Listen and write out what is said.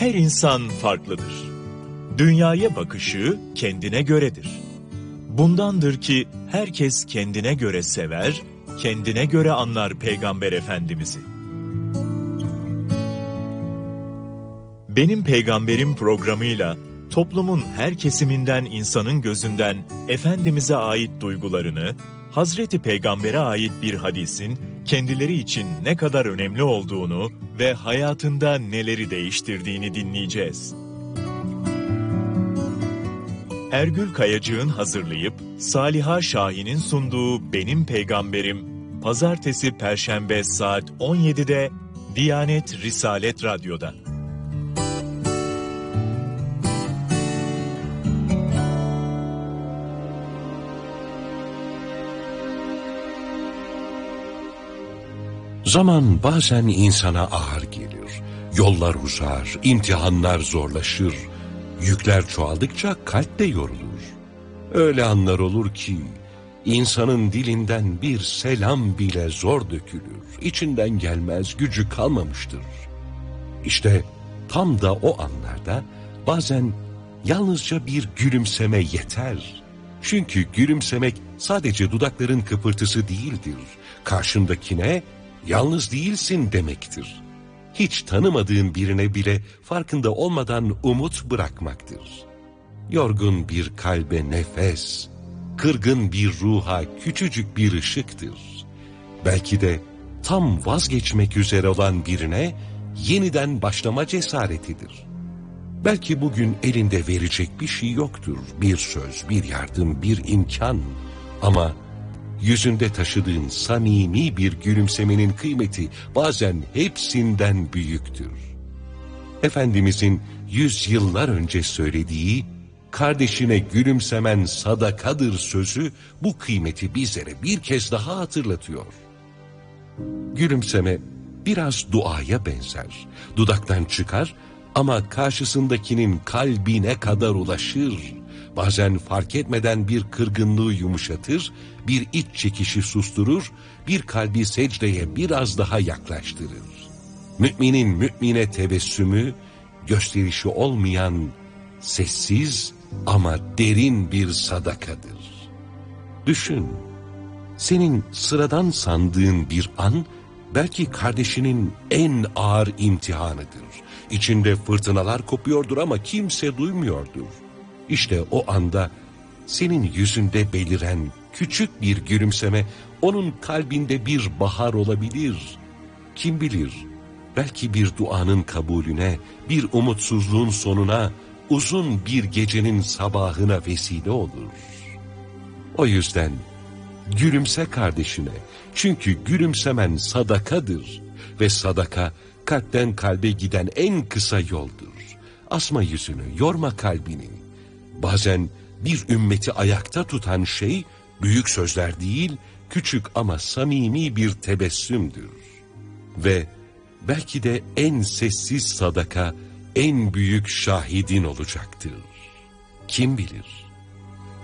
Her insan farklıdır. Dünyaya bakışı kendine göredir. Bundandır ki herkes kendine göre sever, kendine göre anlar Peygamber Efendimiz'i. Benim Peygamberim programıyla toplumun her kesiminden insanın gözünden Efendimiz'e ait duygularını, Hazreti Peygamber'e ait bir hadisin kendileri için ne kadar önemli olduğunu ve hayatında neleri değiştirdiğini dinleyeceğiz. Ergül Kayacık'ın hazırlayıp Saliha Şahin'in sunduğu Benim Peygamberim, Pazartesi, Perşembe saat 17'de Diyanet Risalet Radyo'da. Zaman bazen insana ağır gelir. Yollar uzar, imtihanlar zorlaşır. Yükler çoğaldıkça kalp de yorulur. Öyle anlar olur ki insanın dilinden bir selam bile zor dökülür. İçinden gelmez, gücü kalmamıştır. İşte tam da o anlarda bazen yalnızca bir gülümseme yeter. Çünkü gülümsemek sadece dudakların kıpırtısı değildir. Karşındakine yalnız değilsin demektir. Hiç tanımadığın birine bile farkında olmadan umut bırakmaktır. Yorgun bir kalbe nefes, kırgın bir ruha küçücük bir ışıktır. Belki de tam vazgeçmek üzere olan birine yeniden başlama cesaretidir. Belki bugün elinde verecek bir şey yoktur, bir söz, bir yardım, bir imkan. Ama yüzünde taşıdığın samimi bir gülümsemenin kıymeti bazen hepsinden büyüktür. Efendimizin 100 yıllar önce söylediği, kardeşine gülümsemen sadakadır sözü bu kıymeti bizlere bir kez daha hatırlatıyor. Gülümseme biraz duaya benzer. Dudaktan çıkar ama karşısındakinin kalbine kadar ulaşır. Bazen fark etmeden bir kırgınlığı yumuşatır, bir iç çekişi susturur, bir kalbi secdeye biraz daha yaklaştırır. Müminin mümine tebessümü, gösterişi olmayan, sessiz ama derin bir sadakadır. Düşün, senin sıradan sandığın bir an, belki kardeşinin en ağır imtihanıdır. İçinde fırtınalar kopuyordur ama kimse duymuyordur. İşte o anda senin yüzünde beliren küçük bir gülümseme onun kalbinde bir bahar olabilir. Kim bilir, belki bir duanın kabulüne, bir umutsuzluğun sonuna, uzun bir gecenin sabahına vesile olur. O yüzden gülümse kardeşine, çünkü gülümsemen sadakadır ve sadaka kalpten kalbe giden en kısa yoldur. Asma yüzünü, yorma kalbini. Bazen bir ümmeti ayakta tutan şey büyük sözler değil, küçük ama samimi bir tebessümdür. Ve belki de en sessiz sadaka en büyük şahidin olacaktır. Kim bilir?